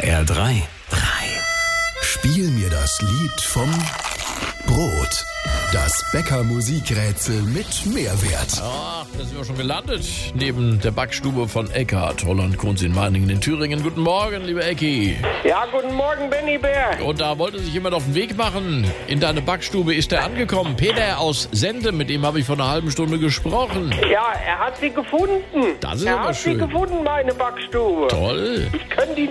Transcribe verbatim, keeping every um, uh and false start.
R drei. drei. Spiel mir das Lied vom Brot. Das Bäcker-Musikrätsel mit Mehrwert. Ach, da sind wir schon gelandet. Neben der Backstube von Eckhardt, Holland, Kunz in Meiningen in Thüringen. Guten Morgen, lieber Ecki. Ja, guten Morgen, Benny Bär. Und da wollte sich jemand auf den Weg machen. In deine Backstube ist er angekommen. Peter aus Sende, mit dem habe ich vor einer halben Stunde gesprochen. Ja, er hat sie gefunden. Das ist er aber hat schön. sie gefunden, meine Backstube. Toll. Ich könnte ihn